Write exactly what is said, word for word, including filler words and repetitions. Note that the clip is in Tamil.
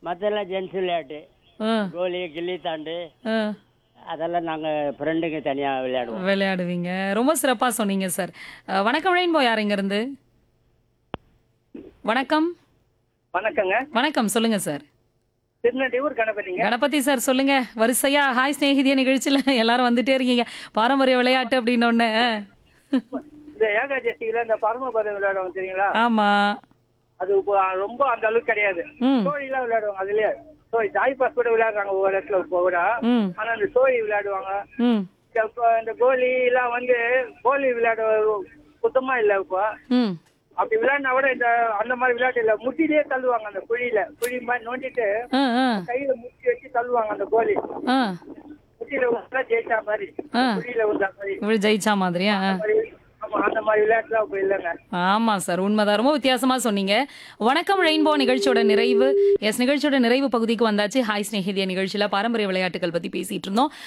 மற்றெல்லாம் ஜென்ஸ் விளையாட்டு, ஆ, கோலி, கில்லி தாண்டு, ஆ. அதெல்லாம் நாங்கள் ஃப்ரெண்டுங்க தனியாக விளையாடுவோம். விளையாடுவீங்க. ரொம்ப சிறப்பா சொன்னீங்க சார். அ, வணக்கம் ரெயின்போ, யார் இருந்து? வணக்கம். வணக்கங்க. வணக்கம், சொல்லுங்க சார். திருநெல்வேலூர் கணபதிங்க. கணபதி சார் சொல்லுங்க. வரிசையா ஹாய் ஸ்நேகிதிய நிகழ்ச்சியில எல்லாரும் வந்துட்டே இருக்கீங்க. பாரம்பரிய விளையாட்டு அப்படின்னு ஒண்ணு. இந்த ஏகாதசியில இந்த பரமபதம் விளையாடுவாங்க தெரியுங்களா? ஆமா. அது இப்போ ரொம்ப அந்த அளவுக்கு கிடையாது. ம். சோழிலாம் விளையாடுவாங்க அதுலயே. சோழி தாய் பாஸ் கூட விளையாடுறாங்க ஒவ்வொரு இடத்துல இப்போ கூட. ம். ஆனா அந்த சோழி விளையாடுவாங்க. ம். இந்த இப்போ இந்த கோலி எல்லாம் வந்து கோலி விளையாட சுத்தமா இல்ல இப்போ. ம். அப்படி விளையாடினா கூட இந்த அந்த மாதிரி விளையாட்டு இல்ல. முட்டிலேயே தள்ளுவாங்க அந்த குழியில. குழி மாதிரி நோண்டிட்டு ஆ, ஆ, கையில முட்டி வச்சு தள்ளுவாங்க அந்த கோலி. ஆ, முட்டியில விழுந்தா ஜெயிச்சா மாதிரி. ஆ. குழியில விழுந்தா மாதிரி. இவ்வளவு ஜெயிச்சா மாதிரியா? ஆ. அந்த மாதிரி- ஆமா அந்த மாதிரி விளையாட்டுலாம் இப்போ இல்லைங்க. ஆமா சார், உண்மைதான். ரொம்ப வித்தியாசமா சொன்னீங்க. வணக்கம் ரெயின்போ நிகழ்ச்சியோட நிறைவு. எஸ், நிகழ்ச்சியோட நிறைவு பகுதிக்கு வந்தாச்சு. ஹாய் ஸ்நேகிதிய நிகழ்ச்சியில பாரம்பரிய விளையாட்டுகள் பத்தி பேசிட்டு இருந்தோம்.